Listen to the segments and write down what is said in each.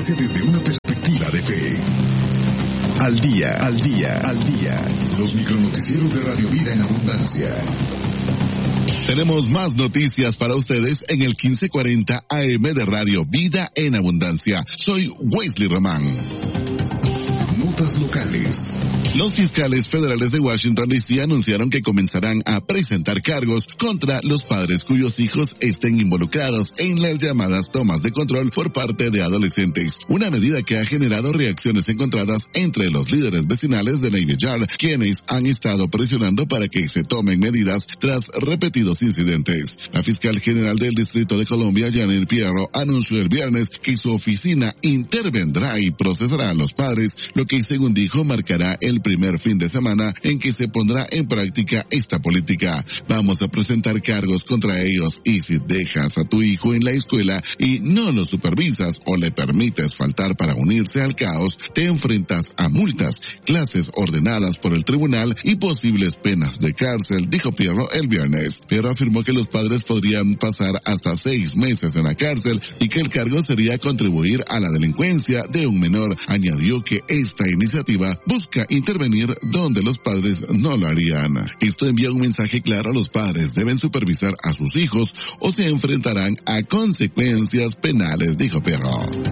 abundancia desde una perspectiva de fe. Al día, al día, al día. Los micronoticieros de Radio Vida en Abundancia. Tenemos más noticias para ustedes en el 1540 AM de Radio Vida en Abundancia. Soy Wesley Román. Notas locales. Los fiscales federales de Washington D.C. anunciaron que comenzarán a presentar cargos contra los padres cuyos hijos estén involucrados en las llamadas tomas de control por parte de adolescentes, una medida que ha generado reacciones encontradas entre los líderes vecinales de Navy Yard, quienes han estado presionando para que se tomen medidas tras repetidos incidentes. La fiscal general del Distrito de Columbia, Janet Pierro, anunció el viernes que su oficina intervendrá y procesará a los padres, lo que según dijo marcará el primer fin de semana en que se pondrá en práctica esta política. Vamos a presentar cargos contra ellos y si dejas a tu hijo en la escuela y no lo supervisas o le permites faltar para unirse al caos, te enfrentas a multas, clases ordenadas por el tribunal y posibles penas de cárcel, dijo Pierro el viernes. Pierro afirmó que los padres podrían pasar hasta 6 meses en la cárcel y que el cargo sería contribuir a la delincuencia de un menor. Añadió que esta iniciativa busca intervenir donde los padres no lo harían. Esto envía un mensaje claro a los padres: deben supervisar a sus hijos o se enfrentarán a consecuencias penales, dijo Perro.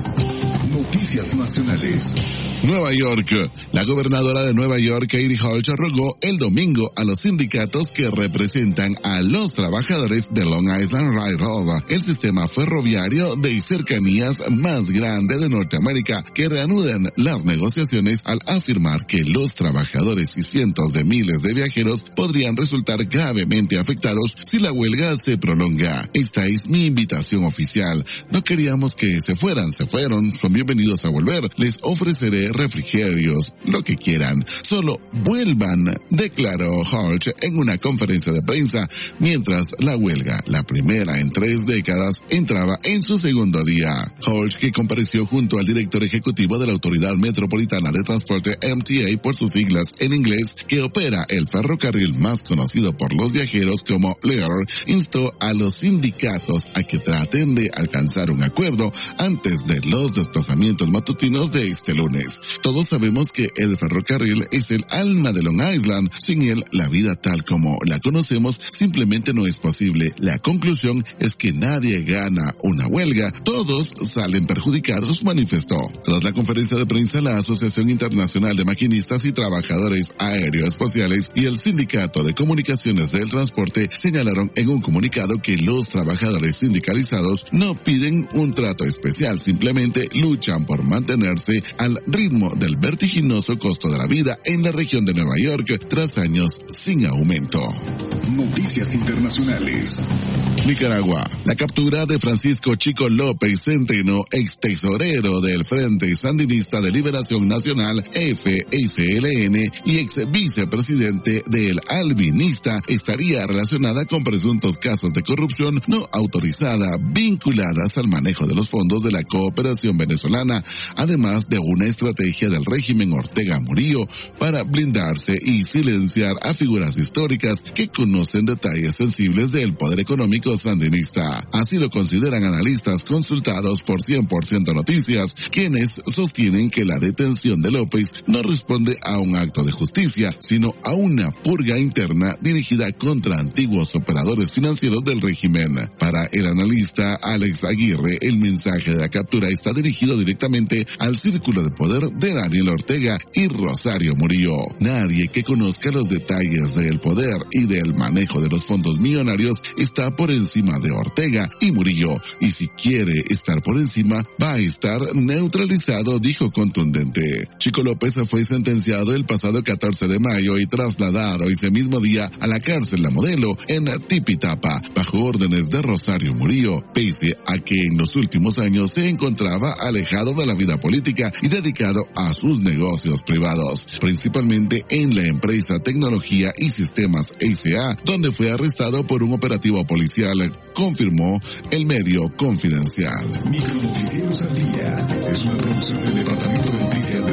Noticias nacionales. Nueva York. La gobernadora de Nueva York, Katie Holt, rogó el domingo a los sindicatos que representan a los trabajadores de Long Island Railroad, el sistema ferroviario de cercanías más grande de Norteamérica, que reanuden las negociaciones al afirmar que los trabajadores y cientos de miles de viajeros podrían resultar gravemente afectados si la huelga se prolonga. Esta es mi invitación oficial. No queríamos que se fueron, son bienvenidos a volver. Les ofreceré refrigerios, lo que quieran. Solo vuelvan, declaró Holt en una conferencia de prensa, mientras la huelga, la primera en 3 décadas, entraba en su segundo día. Holt, que compareció junto al director ejecutivo de la Autoridad Metropolitana de Transporte, MTA por sus siglas en inglés, que opera el ferrocarril más conocido por los viajeros como LER, instó a los sindicatos a que traten de alcanzar un acuerdo antes de los desplazamientos matutinos de este lunes. Todos sabemos que el ferrocarril es el alma de Long Island. Sin él, la vida tal como la conocemos simplemente no es posible. La conclusión es que nadie gana una huelga. Todos salen perjudicados, manifestó. Tras la conferencia de prensa, la Asociación Internacional de Maquinistas y Trabajadores Aeroespaciales y el Sindicato de Comunicaciones del Transporte señalaron en un comunicado que los trabajadores sindicalizados no piden un trato especial, simplemente luchan por mantenerse al ritmo del vertiginoso costo de la vida en la región de Nueva York tras años sin aumento. Noticias internacionales. Nicaragua. La captura de Francisco Chico López Centeno, ex tesorero del Frente Sandinista de Liberación Nacional, FSLN, y ex vicepresidente del Albinista, estaría relacionada con presuntos casos de corrupción no autorizada vinculadas al manejo de los fondos de la cooperación venezolana, además de una estrategia del régimen Ortega Murillo para blindarse y silenciar a figuras históricas que conocen detalles sensibles del poder económico sandinista. Así lo consideran analistas consultados por 100% Noticias, quienes sostienen que la detención de López no responde a un acto de justicia, sino a una purga interna dirigida contra antiguos operadores financieros del régimen. Para el analista Alex Aguirre, el mensaje de la captura está dirigido directamente al círculo de poder de Daniel Ortega y Rosario Murillo. Nadie que conozca los detalles del poder y del manejo de los fondos millonarios está por encima de Ortega y Murillo, y si quiere estar por encima, va a estar neutralizado, dijo contundente. Chico López fue sentenciado el pasado 14 de mayo y trasladado ese mismo día a la cárcel La Modelo en Tipitapa, bajo órdenes de Rosario Murillo, pese a que en los últimos años se encontraba alejado de la vida política y dedicado a sus negocios privados, principalmente en la empresa Tecnología y Sistemas S.A., donde fue arrestado por un operativo policial, confirmó el medio Confidencial. Micronoticieros al día es una producción del Departamento de Noticias de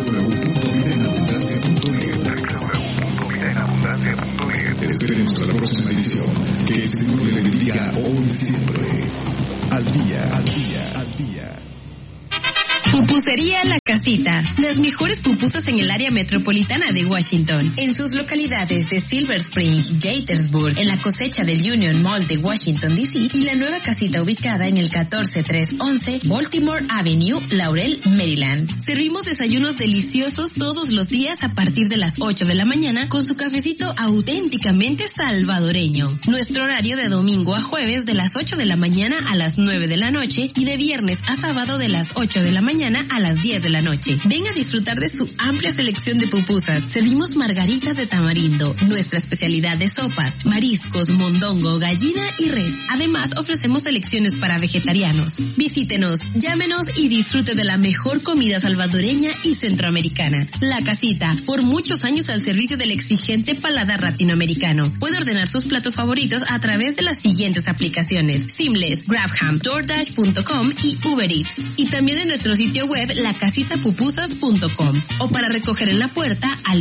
www.vidaenabundancia.net. Te esperemos hasta la próxima edición. Que el Señor le bendiga hoy y siempre. Al día, al día, al día. Pupusería La Casita. Las mejores pupusas en el área metropolitana de Washington. En sus localidades de Silver Spring, Gaithersburg, en la cosecha del Union Mall de Washington, D.C. y la nueva casita ubicada en el 14311 Baltimore Avenue, Laurel, Maryland. Servimos desayunos deliciosos todos los días a partir de las 8 de la mañana con su cafecito auténticamente salvadoreño. Nuestro horario de domingo a jueves de las 8 de la mañana a las 9 de la noche y de viernes a sábado de las 8 de la mañana a las 10 de la noche. Ven a disfrutar de su amplia selección de pupusas. Servimos margaritas de tamarindo, nuestra especialidad de sopas, mariscos, mondongo, gallina y res. Además, ofrecemos selecciones para vegetarianos. Visítenos, llámenos y disfrute de la mejor comida salvadoreña y centroamericana. La Casita, por muchos años al servicio del exigente paladar latinoamericano. Puede ordenar sus platos favoritos a través de las siguientes aplicaciones: Seamless, GrabHam, DoorDash.com y Uber Eats. Y también en nuestro sitio web lacasitapupusas.com o para recoger en la puerta al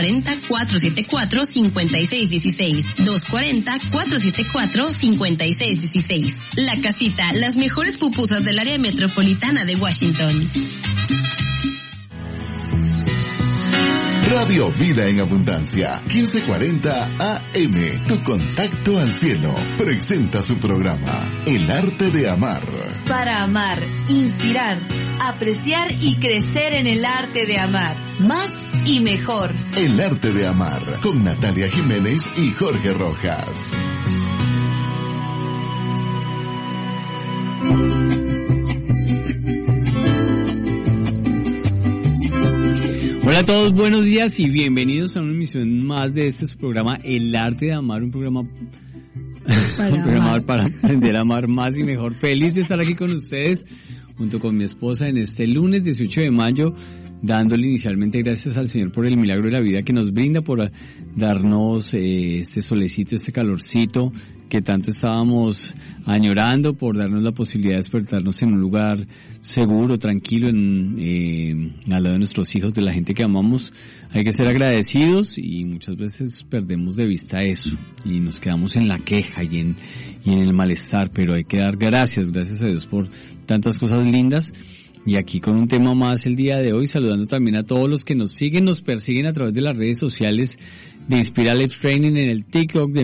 240-474-5616. 240-474-5616. La Casita, las mejores pupusas del área metropolitana de Washington. Radio Vida en Abundancia, 1540 AM. Tu contacto al cielo. Presenta su programa, El Arte de Amar. Para amar, inspirar, apreciar y crecer en el arte de amar. Más y mejor. El Arte de Amar, con Natalia Jiménez y Jorge Rojas. Hola a todos, buenos días y bienvenidos a una emisión más de este su programa El Arte de Amar, un programa para aprender a amar más y mejor. Feliz de estar aquí con ustedes junto con mi esposa en este lunes 18 de mayo, dándole inicialmente gracias al Señor por el milagro de la vida que nos brinda, por darnos este solecito, este calorcito que tanto estábamos añorando, por darnos la posibilidad de despertarnos en un lugar seguro, tranquilo, al lado de nuestros hijos, de la gente que amamos. Hay que ser agradecidos y muchas veces perdemos de vista eso y nos quedamos en la queja y en el malestar, pero hay que dar gracias a Dios por tantas cosas lindas. Y aquí con un tema más el día de hoy, saludando también a todos los que nos siguen, nos persiguen a través de las redes sociales de Inspira Life Training, en el TikTok,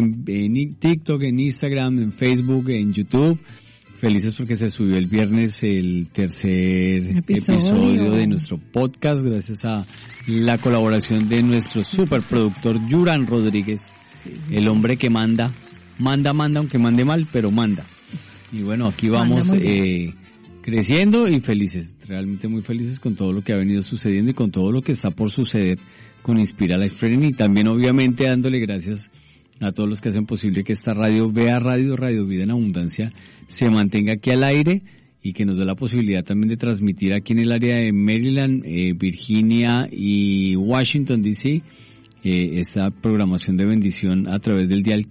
en Instagram, en Facebook, en YouTube. Felices porque se subió el viernes el tercer episodio de nuestro podcast, gracias a la colaboración de nuestro superproductor Yuran Rodríguez, sí. El hombre que manda, aunque mande mal, pero manda. Y bueno, aquí vamos creciendo y felices, realmente muy felices con todo lo que ha venido sucediendo y con todo lo que está por suceder con Inspira Life Training, y también obviamente dándole gracias a todos los que hacen posible que esta Radio Vida en Abundancia se mantenga aquí al aire y que nos dé la posibilidad también de transmitir aquí en el área de Maryland, Virginia y Washington D.C. Esta programación de bendición a través del dial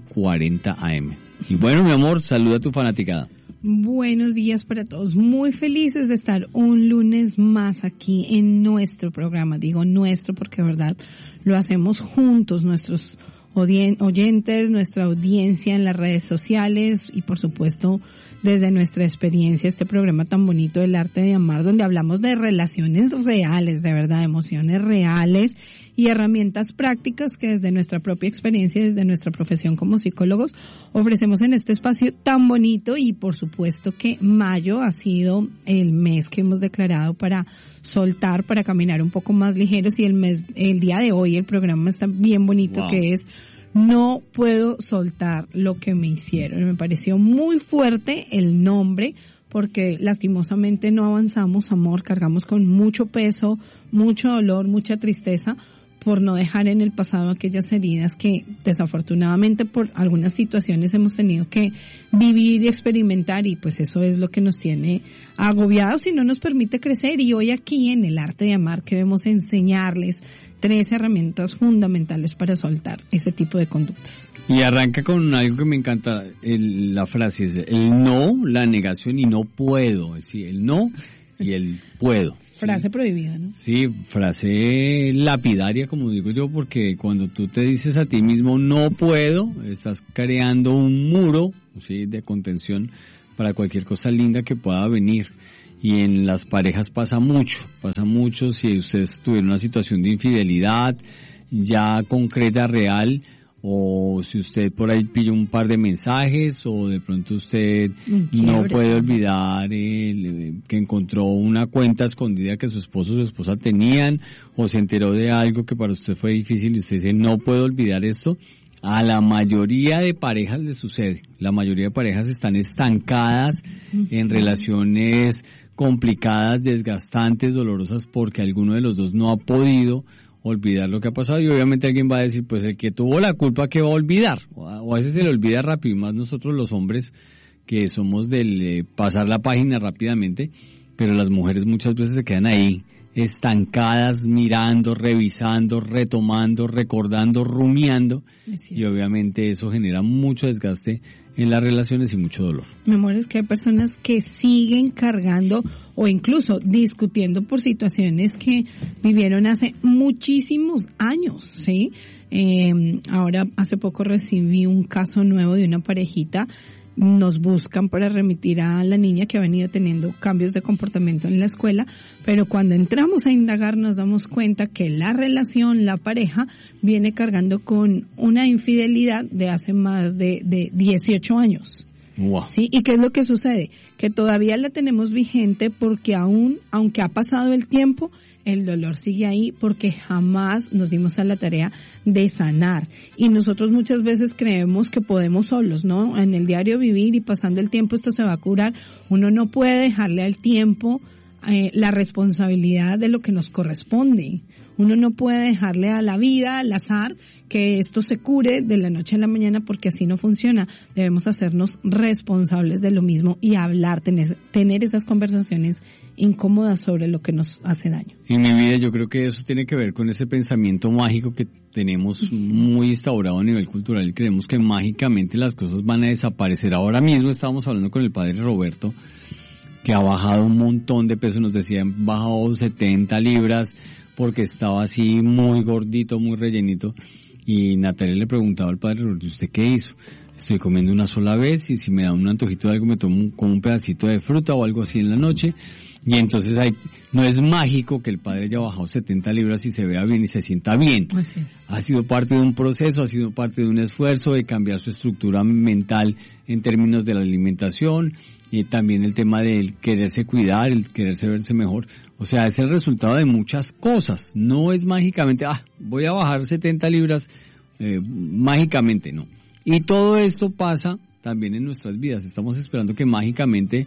1540 AM. Y bueno, mi amor, saluda a tu fanaticada. Buenos días para todos, muy felices de estar un lunes más aquí en nuestro programa. Digo nuestro porque, verdad, lo hacemos juntos, nuestros oyentes, nuestra audiencia en las redes sociales y, por supuesto, desde nuestra experiencia, este programa tan bonito del Arte de Amar, donde hablamos de relaciones reales, de verdad, emociones reales y herramientas prácticas que desde nuestra propia experiencia, desde nuestra profesión como psicólogos, ofrecemos en este espacio tan bonito. Y por supuesto que mayo ha sido el mes que hemos declarado para soltar, para caminar un poco más ligeros, y el día de hoy el programa está bien bonito, wow. Que es No puedo soltar lo que me hicieron. Me pareció muy fuerte el nombre, porque lastimosamente no avanzamos, amor, cargamos con mucho peso, mucho dolor, mucha tristeza, por no dejar en el pasado aquellas heridas que desafortunadamente por algunas situaciones hemos tenido que vivir y experimentar, y pues eso es lo que nos tiene agobiados y no nos permite crecer. Y hoy aquí en el Arte de Amar queremos enseñarles 3 herramientas fundamentales para soltar ese tipo de conductas. Y arranca con algo que me encanta, la frase es el no, la negación y no puedo, es decir, el no y el puedo. Frase prohibida, ¿no? Sí, frase lapidaria, como digo yo, porque cuando tú te dices a ti mismo no puedo, estás creando un muro, ¿sí?, de contención para cualquier cosa linda que pueda venir. y en las parejas pasa mucho si ustedes tuvieron una situación de infidelidad ya concreta, real, o si usted por ahí pilló un par de mensajes, o de pronto usted no puede olvidar que encontró una cuenta escondida que su esposo o su esposa tenían, o se enteró de algo que para usted fue difícil y usted dice no puedo olvidar esto. A la mayoría de parejas les sucede. La mayoría de parejas están estancadas en relaciones complicadas, desgastantes, dolorosas, porque alguno de los dos no ha podido olvidar lo que ha pasado. Y obviamente alguien va a decir, pues el que tuvo la culpa, ¿qué va a olvidar? O a veces se le olvida rápido, y más nosotros los hombres que somos del pasar la página rápidamente, pero las mujeres muchas veces se quedan ahí estancadas, mirando, revisando, retomando, recordando, rumiando, y obviamente eso genera mucho desgaste en las relaciones y mucho dolor. Mi amor, es que hay personas que siguen cargando o incluso discutiendo por situaciones que vivieron hace muchísimos años, ¿sí? Ahora, hace poco recibí un caso nuevo de una parejita. Nos buscan para remitir a la niña que ha venido teniendo cambios de comportamiento en la escuela, pero cuando entramos a indagar nos damos cuenta que la relación, la pareja, viene cargando con una infidelidad de hace más de 18 años. Wow. ¿Sí? ¿Y qué es lo que sucede? Que todavía la tenemos vigente porque aunque ha pasado el tiempo, el dolor sigue ahí porque jamás nos dimos a la tarea de sanar. Y nosotros muchas veces creemos que podemos solos, ¿no? En el diario vivir y pasando el tiempo esto se va a curar. Uno no puede dejarle al tiempo la responsabilidad de lo que nos corresponde. Uno no puede dejarle a la vida, al azar, que esto se cure de la noche a la mañana, porque así no funciona. Debemos hacernos responsables de lo mismo y hablar, tener esas conversaciones incómodas sobre lo que nos hace daño. En mi vida yo creo que eso tiene que ver con ese pensamiento mágico que tenemos muy instaurado a nivel cultural, y creemos que mágicamente las cosas van a desaparecer. Ahora mismo estábamos hablando con el padre Roberto, que ha bajado un montón de peso, nos decía, han bajado 70 libras porque estaba así muy gordito, muy rellenito, y Natalia le preguntaba al padre Roberto, ¿usted qué hizo? Estoy comiendo una sola vez, y si me da un antojito de algo me tomo como un pedacito de fruta o algo así en la noche, y entonces no es mágico que el padre haya bajado 70 libras y se vea bien y se sienta bien. Así es. Ha sido parte de un proceso, ha sido parte de un esfuerzo de cambiar su estructura mental en términos de la alimentación, y también el tema del quererse cuidar, el quererse verse mejor. O sea, es el resultado de muchas cosas. No es mágicamente, voy a bajar 70 libras, mágicamente no. Y todo esto pasa también en nuestras vidas. Estamos esperando que mágicamente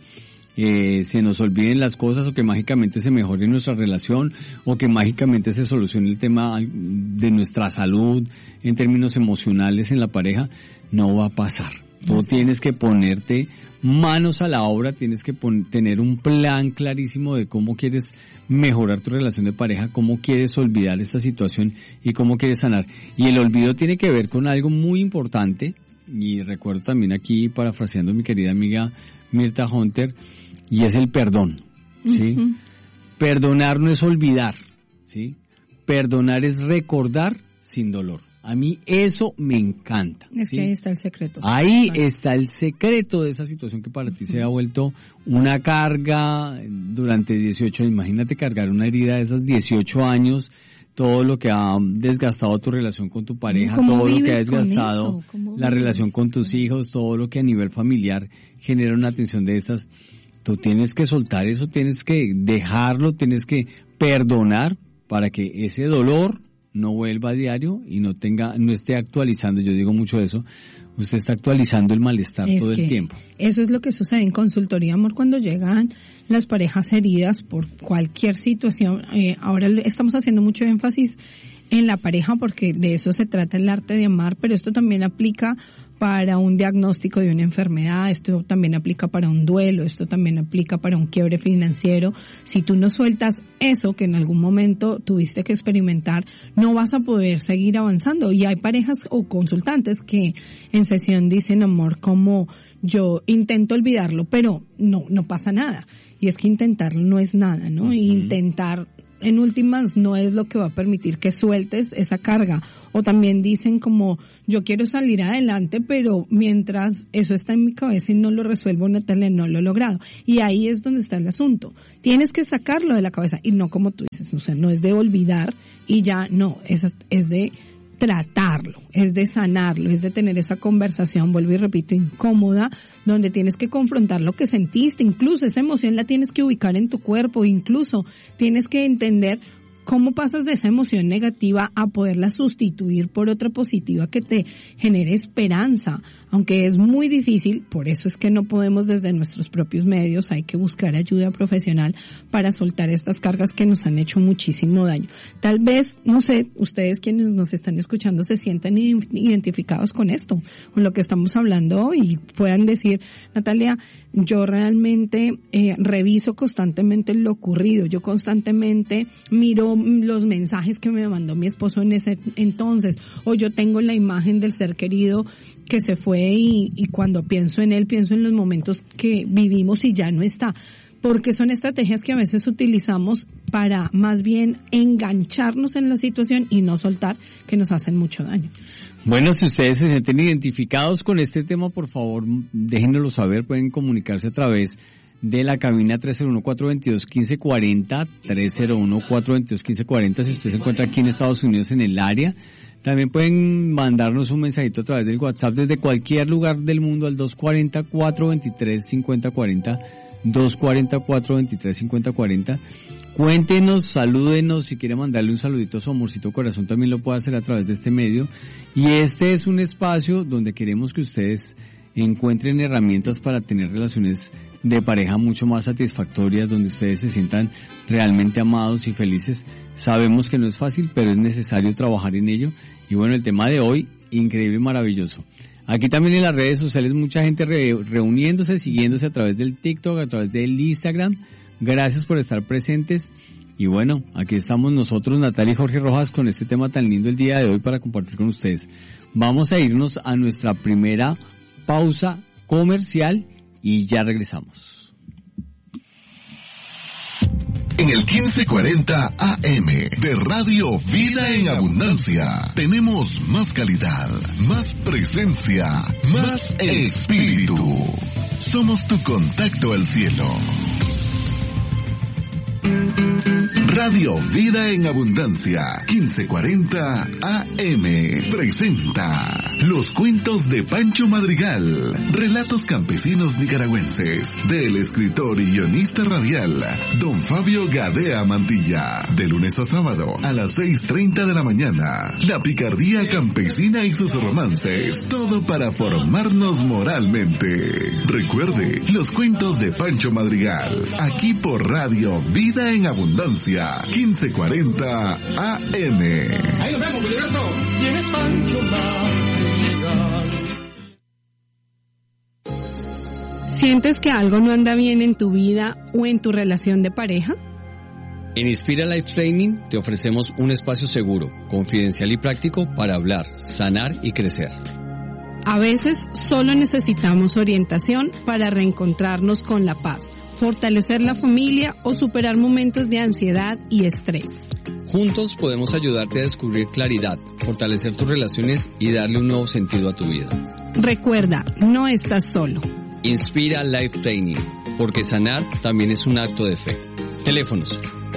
se nos olviden las cosas, o que mágicamente se mejore nuestra relación, o que mágicamente se solucione el tema de nuestra salud en términos emocionales en la pareja. No va a pasar. Tú tienes que ponerte manos a la obra, tienes que tener un plan clarísimo de cómo quieres mejorar tu relación de pareja, cómo quieres olvidar esta situación y cómo quieres sanar. Y el olvido tiene que ver con algo muy importante, y recuerdo también aquí, parafraseando a mi querida amiga Mirta Hunter, y es el perdón, ¿sí? Uh-huh. Perdonar no es olvidar, ¿sí? Perdonar es recordar sin dolor. A mí eso me encanta. Es ¿sí? que ahí está el secreto. Ahí está el secreto de esa situación que para ti se ha vuelto una carga durante 18 años. Imagínate cargar una herida de esas 18 años, todo lo que ha desgastado tu relación con tu pareja, todo lo que ha desgastado la relación con tus hijos, todo lo que a nivel familiar genera una tensión de estas. Tú tienes que soltar eso, tienes que dejarlo, tienes que perdonar para que ese dolor no vuelva a diario y no esté actualizando. Yo digo mucho eso. Usted está actualizando el malestar todo el tiempo. Eso es lo que sucede en consultoría, amor, cuando llegan las parejas heridas por cualquier situación. Ahora estamos haciendo mucho énfasis en la pareja porque de eso se trata el arte de amar, pero esto también aplica para un diagnóstico de una enfermedad, esto también aplica para un duelo, esto también aplica para un quiebre financiero. Si tú no sueltas eso que en algún momento tuviste que experimentar, no vas a poder seguir avanzando. Y hay parejas o consultantes que en sesión dicen, amor, como yo intento olvidarlo, pero no pasa nada. Y es que intentarlo no es nada, ¿no? Uh-huh. Intentar en últimas no es lo que va a permitir que sueltes esa carga. O también dicen como, yo quiero salir adelante, pero mientras eso está en mi cabeza y no lo resuelvo, Natalia, no lo he logrado. Y ahí es donde está el asunto. Tienes que sacarlo de la cabeza, y no como tú dices, o sea, no es de olvidar y ya, no, es de tratarlo, es de sanarlo, es de tener esa conversación, vuelvo y repito, incómoda, donde tienes que confrontar lo que sentiste, incluso esa emoción la tienes que ubicar en tu cuerpo, incluso tienes que entender cómo pasas de esa emoción negativa a poderla sustituir por otra positiva que te genere esperanza, aunque es muy difícil, por eso es que no podemos desde nuestros propios medios, hay que buscar ayuda profesional para soltar estas cargas que nos han hecho muchísimo daño. Tal vez, no sé, ustedes quienes nos están escuchando se sientan identificados con esto, con lo que estamos hablando hoy, y puedan decir, Natalia, yo realmente reviso constantemente lo ocurrido, yo constantemente miro los mensajes que me mandó mi esposo en ese entonces, o yo tengo la imagen del ser querido que se fue y cuando pienso en él, pienso en los momentos que vivimos y ya no está. Porque son estrategias que a veces utilizamos para más bien engancharnos en la situación y no soltar, que nos hacen mucho daño. Bueno, si ustedes se sienten identificados con este tema, por favor, déjenoslo saber, pueden comunicarse a través de la cabina 301-422-1540, 301-422-1540, si usted se encuentra aquí en Estados Unidos en el área. También pueden mandarnos un mensajito a través del WhatsApp desde cualquier lugar del mundo al 240-423-5040, 240-423-5040. Cuéntenos, salúdenos, si quiere mandarle un saludito a su amorcito corazón también lo puede hacer a través de este medio. Y este es un espacio donde queremos que ustedes encuentren herramientas para tener relaciones de pareja mucho más satisfactorias, donde ustedes se sientan realmente amados y felices. Sabemos que no es fácil, pero es necesario trabajar en ello. Y bueno, el tema de hoy, increíble y maravilloso. Aquí también en las redes sociales mucha gente reuniéndose, siguiéndose a través del TikTok, a través del Instagram. Gracias por estar presentes. Y bueno, aquí estamos nosotros, Natalia y Jorge Rojas, con este tema tan lindo el día de hoy para compartir con ustedes. Vamos a irnos a nuestra primera pausa comercial y ya regresamos. En el 1540 AM de Radio Vida en Abundancia tenemos más calidad, más presencia, más espíritu. Somos tu contacto al cielo. Radio Vida en Abundancia 1540 AM presenta Los Cuentos de Pancho Madrigal, relatos campesinos nicaragüenses del escritor y guionista radial Don Fabio Gadea Mantilla, de lunes a sábado a las 6:30 de la mañana. La picardía campesina y sus romances, todo para formarnos moralmente. Recuerde, Los Cuentos de Pancho Madrigal, aquí por Radio Vida en Abundancia 1540 AM. Ahí nos vemos, Gilberto. Viene Pancho Madrigal. ¿Sientes que algo no anda bien en tu vida o en tu relación de pareja? En Inspira Life Training te ofrecemos un espacio seguro, confidencial y práctico para hablar, sanar y crecer. A veces solo necesitamos orientación para reencontrarnos con la paz, fortalecer la familia o superar momentos de ansiedad y estrés. Juntos podemos ayudarte a descubrir claridad, fortalecer tus relaciones y darle un nuevo sentido a tu vida. Recuerda, no estás solo. Inspira Life Training, porque sanar también es un acto de fe. Teléfonos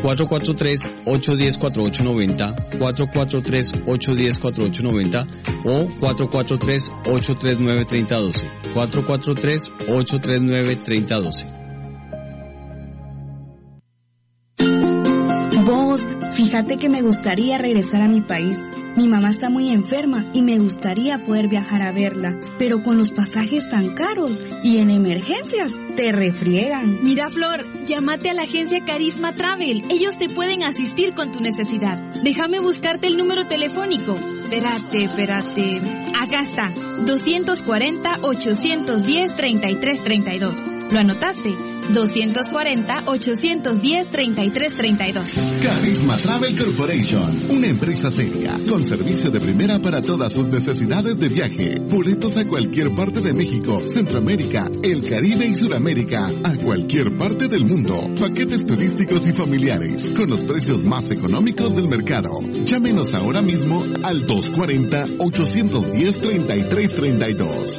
443-810-4890, 443-810-4890 o 443-839-3012, 443-839-3012. Vos, fíjate que me gustaría regresar a mi país. Mi mamá está muy enferma y me gustaría poder viajar a verla, pero con los pasajes tan caros y en emergencias te refriegan. Mira, Flor, llámate a la agencia Carisma Travel. Ellos te pueden asistir con tu necesidad. Déjame buscarte el número telefónico. Espérate. Acá está, 240-810-3332. ¿Lo anotaste? 240-810-3332. Carisma Travel Corporation, una empresa seria, con servicio de primera para todas sus necesidades de viaje. Boletos a cualquier parte de México, Centroamérica, el Caribe y Sudamérica, a cualquier parte del mundo. Paquetes turísticos y familiares, con los precios más económicos del mercado. Llámenos ahora mismo al 240-810-3332.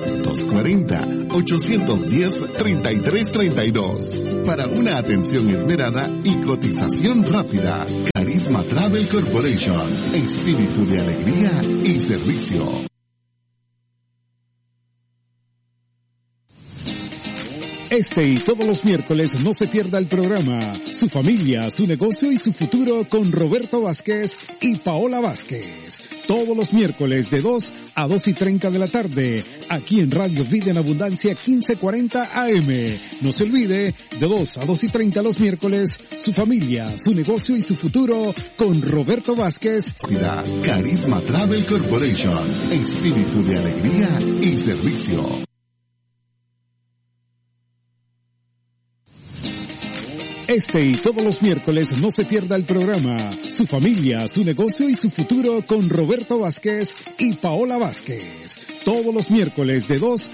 240-810-3332. Para una atención esmerada y cotización rápida. Carisma Travel Corporation. Espíritu de alegría y servicio. Este y todos los miércoles no se pierda el programa Su familia, su negocio y su futuro con Roberto Vázquez y Paola Vázquez. Todos los miércoles de 2 a 2:30 de la tarde, aquí en Radio Vida en Abundancia 1540 AM. No se olvide, de 2 a 2:30 los miércoles, su familia, su negocio y su futuro con Roberto Vázquez. Carisma Travel Corporation. Espíritu de alegría y servicio. Este y todos los miércoles no se pierda el programa Su familia, su negocio y su futuro con Roberto Vázquez y Paola Vázquez. Todos los miércoles de 2